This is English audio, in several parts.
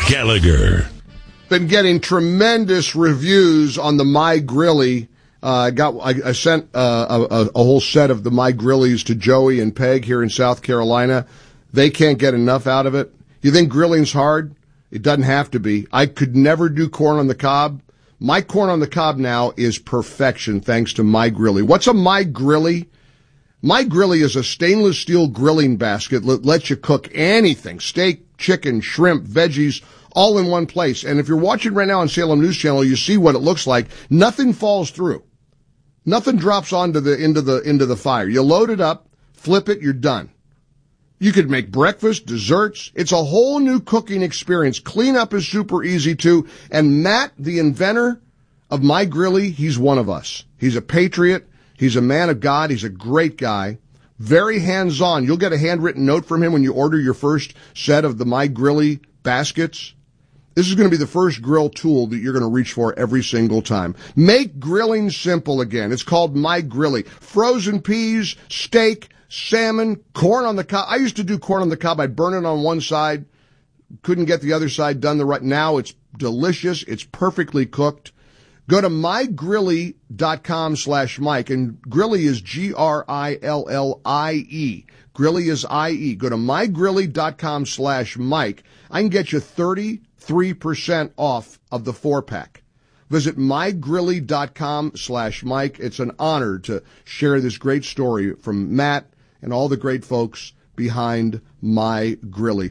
Gallagher. Been getting tremendous reviews on the My Grilly. I sent a whole set of the My Grillies to Joey and Peg here in South Carolina. They can't get enough out of it. You think grilling's hard? It doesn't have to be. I could never do corn on the cob. My corn on the cob now is perfection thanks to My Grilly. What's a My Grilly? My Grilly is a stainless steel grilling basket that lets you cook anything, steak, chicken, shrimp, veggies, all in one place. And if you're watching right now on Salem News Channel, you see what it looks like. Nothing falls through. Nothing drops into the fire. You load it up, flip it, you're done. You could make breakfast, desserts. It's a whole new cooking experience. Cleanup is super easy too. And Matt, the inventor of My Grilly, he's one of us. He's a patriot. He's a man of God. He's a great guy. Very hands-on. You'll get a handwritten note from him when you order your first set of the My Grilly baskets. This is going to be the first grill tool that you're going to reach for every single time. Make grilling simple again. It's called My Grilly. Frozen peas, steak, salmon, corn on the cob. I used to do corn on the cob. I'd burn it on one side. Couldn't get the other side done the right. Now it's delicious. It's perfectly cooked. Go to mygrilly.com/Mike, and Grilly is Grillie. Grilly is IE. Go to mygrilly.com/Mike. I can get you 33% off of the 4-pack. Visit mygrilly.com/Mike. It's an honor to share this great story from Matt and all the great folks behind My Grilly.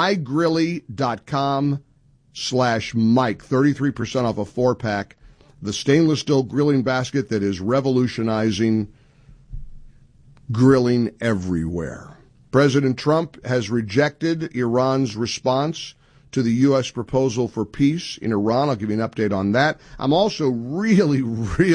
mygrilly.com/Mike. 33% off a 4-pack. The stainless steel grilling basket that is revolutionizing grilling everywhere. President Trump has rejected Iran's response to the U.S. proposal for peace in Iran. I'll give you an update on that. I'm also really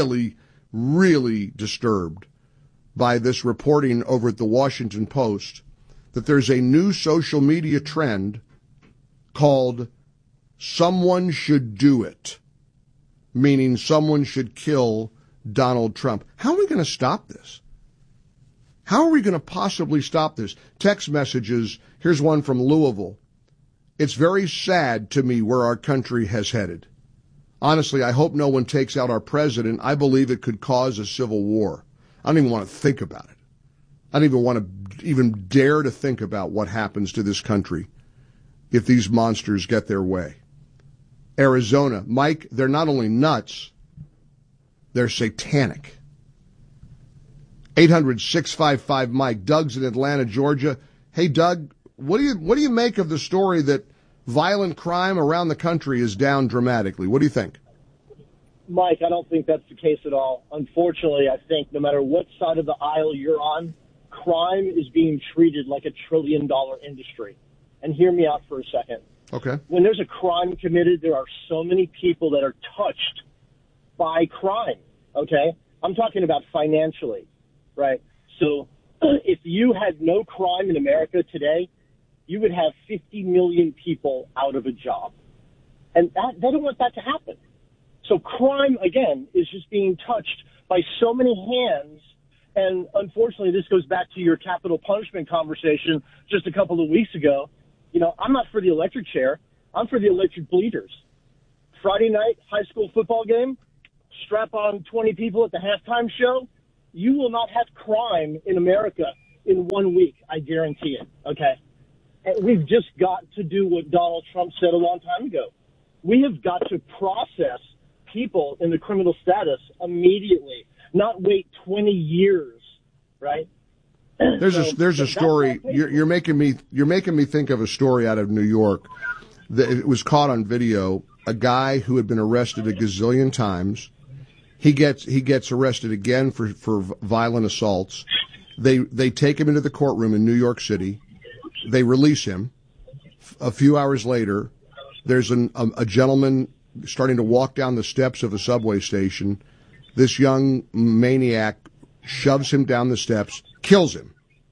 disturbed by this reporting over at the Washington Post that there's a new social media trend called "someone should do it," meaning someone should kill Donald Trump. How are we going to stop this? How are we going to possibly stop this? Text messages. Here's one from Louisville. It's very sad to me where our country has headed. Honestly, I hope no one takes out our president. I believe it could cause a civil war. I don't even want to think about it. I don't even want to even dare to think about what happens to this country if these monsters get their way. Arizona. Mike, they're not only nuts, they're satanic. 800-655-Mike. Doug's in Atlanta, Georgia. Hey, Doug, what do you make of the story that violent crime around the country is down dramatically? What do you think? Mike, I don't think that's the case at all. Unfortunately, I think no matter what side of the aisle you're on, crime is being treated like a $1 trillion industry. And hear me out for a second. Okay. When there's a crime committed, there are so many people that are touched by crime, okay? I'm talking about financially, right? So if you had no crime in America today, you would have 50 million people out of a job. And they don't want that to happen. So crime, again, is just being touched by so many hands. And unfortunately, this goes back to your capital punishment conversation just a couple of weeks ago. You know, I'm not for the electric chair. I'm for the electric bleeders. Friday night high school football game, strap on 20 people at the halftime show. You will not have crime in America in 1 week. I guarantee it. Okay. And we've just got to do what Donald Trump said a long time ago. We have got to process people in the criminal status immediately, not wait 20 years, right? There's a story. You're making me think of a story out of New York. It was caught on video. A guy who had been arrested a gazillion times. He gets arrested again for violent assaults. They take him into the courtroom in New York City. They release him. A few hours later, there's a gentleman starting to walk down the steps of a subway station. This young maniac shoves him down the steps, kills him.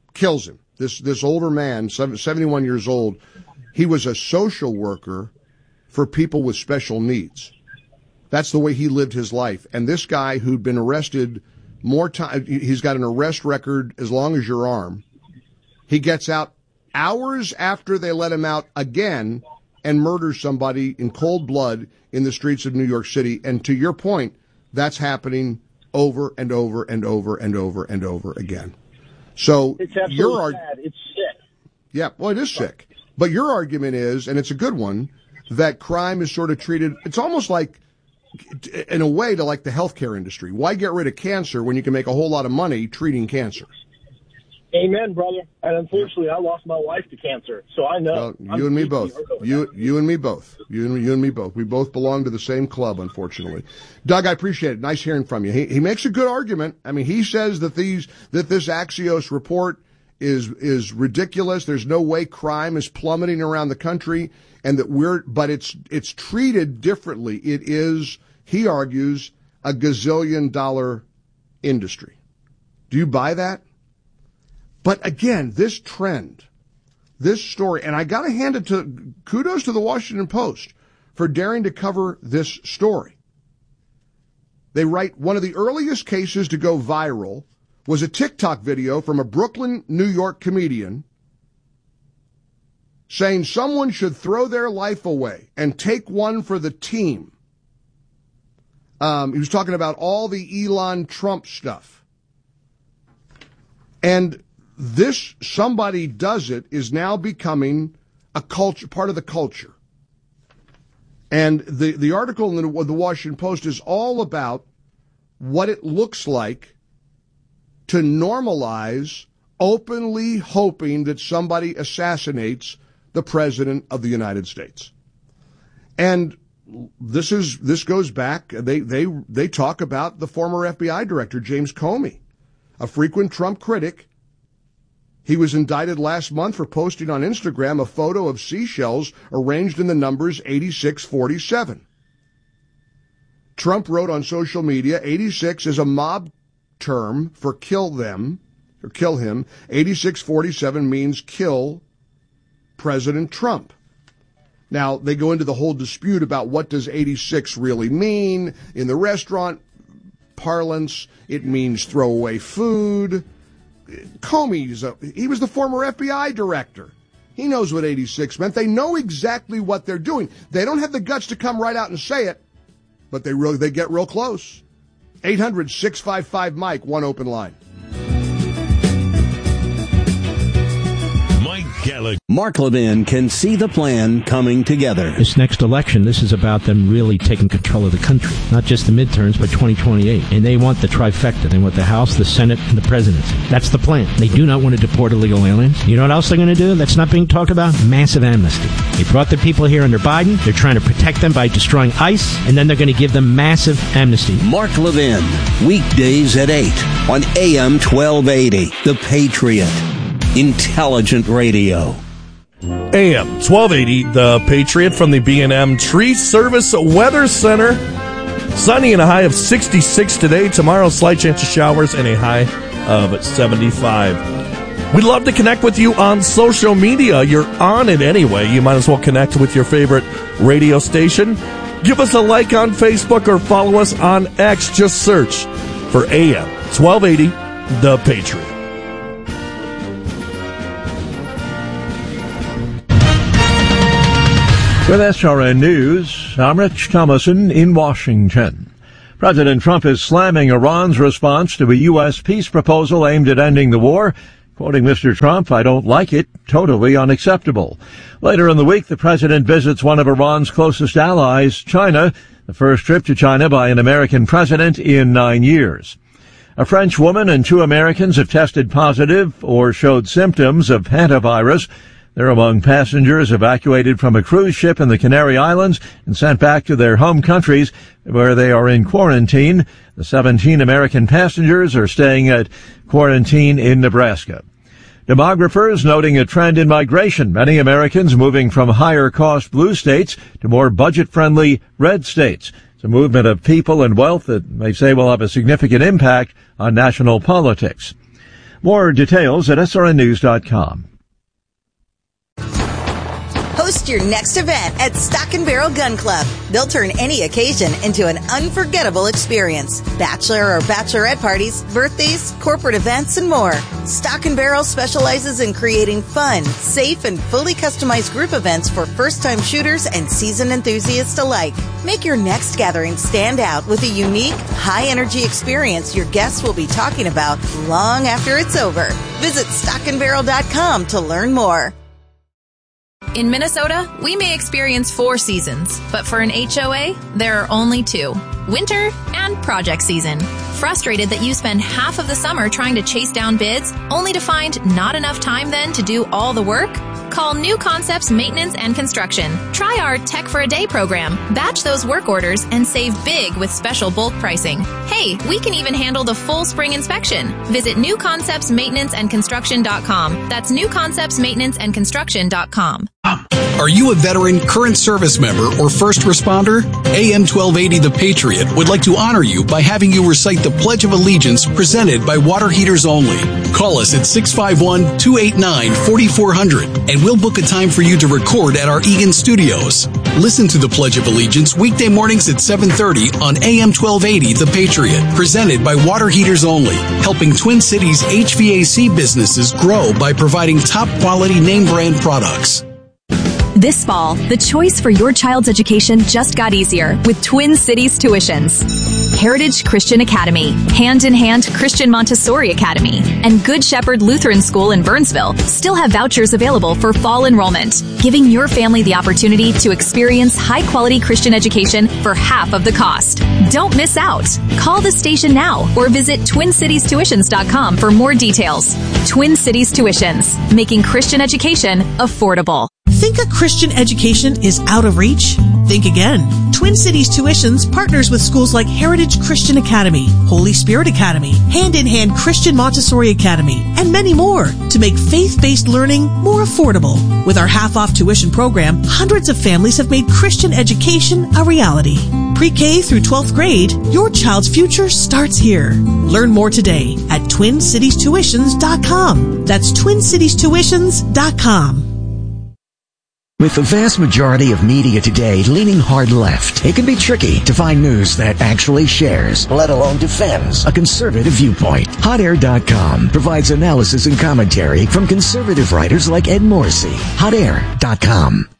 This older man, 71 years old, he was a social worker for people with special needs. That's the way he lived his life. And this guy who'd been arrested more time, he's got an arrest record as long as your arm. He gets out hours after they let him out again, and murders somebody in cold blood in the streets of New York City. And to your point, that's happening over and over and over and over and over again. So it's absolutely sad. It's sick. Yeah, well, it is sick. But your argument is, and it's a good one, that crime is sort of treated, it's almost like, in a way, to like the healthcare industry. Why get rid of cancer when you can make a whole lot of money treating cancer? Amen, brother. And unfortunately, I lost my wife to cancer, so I know. Well, you and me both. You and me both. You and me both. We both belong to the same club, unfortunately. Doug, I appreciate it. Nice hearing from you. He makes a good argument. I mean, he says that this Axios report is ridiculous. There's no way crime is plummeting around the country, and that but it's treated differently. It is, he argues, a gazillion-dollar industry. Do you buy that? But again, this trend, this story, and I got to hand it to, kudos to the Washington Post for daring to cover this story. They write, one of the earliest cases to go viral was a TikTok video from a Brooklyn, New York comedian saying someone should throw their life away and take one for the team. He was talking about all the Elon Trump stuff. And this somebody does it is now becoming a culture, part of the culture. And the article in the Washington Post is all about what it looks like to normalize openly hoping that somebody assassinates the President of the United States. And this goes back, they talk about the former FBI director, James Comey, a frequent Trump critic. He was indicted last month for posting on Instagram a photo of seashells arranged in the numbers 8647. Trump wrote on social media, 86 is a mob term for kill them, or kill him. 8647 means kill President Trump. Now, they go into the whole dispute about what does 86 really mean. In the restaurant parlance, it means throw away food. Comey, he was the former FBI director. He knows what 86 meant. They know exactly what they're doing. They don't have the guts to come right out and say it, but they get real close. 800-655-MIKE, one open line. Mark Levin can see the plan coming together. This next election, this is about them really taking control of the country. Not just the midterms, but 2028. And they want the trifecta. They want the House, the Senate, and the presidency. That's the plan. They do not want to deport illegal aliens. You know what else they're going to do that's not being talked about? Massive amnesty. They brought the people here under Biden. They're trying to protect them by destroying ICE. And then they're going to give them massive amnesty. Mark Levin, weekdays at 8 on AM 1280. The Patriot. Intelligent radio. AM 1280, The Patriot from the B&M Tree Service Weather Center. Sunny and a high of 66 today. Tomorrow, slight chance of showers and a high of 75. We'd love to connect with you on social media. You're on it anyway. You might as well connect with your favorite radio station. Give us a like on Facebook or follow us on X. Just search for AM 1280, The Patriot. With SRN News, I'm Rich Thomason in Washington. President Trump is slamming Iran's response to a U.S. peace proposal aimed at ending the war. Quoting Mr. Trump, I don't like it, totally unacceptable. Later in the week, the president visits one of Iran's closest allies, China, the first trip to China by an American president in 9 years. A French woman and 2 Americans have tested positive or showed symptoms of hantavirus. They're among passengers evacuated from a cruise ship in the Canary Islands and sent back to their home countries where they are in quarantine. The 17 American passengers are staying at quarantine in Nebraska. Demographers noting a trend in migration, many Americans moving from higher-cost blue states to more budget-friendly red states. It's a movement of people and wealth that they say will have a significant impact on national politics. More details at srnnews.com. Host your next event at Stock & Barrel Gun Club. They'll turn any occasion into an unforgettable experience. Bachelor or bachelorette parties, birthdays, corporate events, and more. Stock & Barrel specializes in creating fun, safe, and fully customized group events for first-time shooters and seasoned enthusiasts alike. Make your next gathering stand out with a unique, high-energy experience your guests will be talking about long after it's over. Visit stockandbarrel.com to learn more. In Minnesota, we may experience 4 seasons, but for an HOA, there are only 2. Winter and project season. Frustrated that you spend half of the summer trying to chase down bids, only to find not enough time then to do all the work? Call New Concepts Maintenance and Construction. Try our Tech for a Day program. Batch those work orders and save big with special bulk pricing. Hey, we can even handle the full spring inspection. Visit newconceptsmaintenanceandconstruction.com. That's newconceptsmaintenanceandconstruction.com. Are you a veteran, current service member, or first responder? AM 1280 The Patriot would like to honor you by having you recite the Pledge of Allegiance presented by Water Heaters Only. Call us at 651-289-4400 and we'll book a time for you to record at our Eagan studios. Listen to the Pledge of Allegiance weekday mornings at 7:30 on AM 1280 The Patriot, presented by Water Heaters Only, helping Twin Cities HVAC businesses grow by providing top quality name brand products. This fall, the choice for your child's education just got easier with Twin Cities Tuitions. Heritage Christian Academy, Hand in Hand Christian Montessori Academy, and Good Shepherd Lutheran School in Burnsville still have vouchers available for fall enrollment, giving your family the opportunity to experience high-quality Christian education for half of the cost. Don't miss out. Call the station now or visit TwinCitiesTuitions.com for more details. Twin Cities Tuitions, making Christian education affordable. Think a Christian education is out of reach? Think again. Twin Cities Tuitions partners with schools like Heritage Christian Academy, Holy Spirit Academy, Hand in Hand Christian Montessori Academy, and many more to make faith-based learning more affordable. With our half-off tuition program, hundreds of families have made Christian education a reality. Pre-K through 12th grade, your child's future starts here. Learn more today at TwinCitiesTuitions.com. That's TwinCitiesTuitions.com. With the vast majority of media today leaning hard left, it can be tricky to find news that actually shares, let alone defends, a conservative viewpoint. HotAir.com provides analysis and commentary from conservative writers like Ed Morrissey. HotAir.com.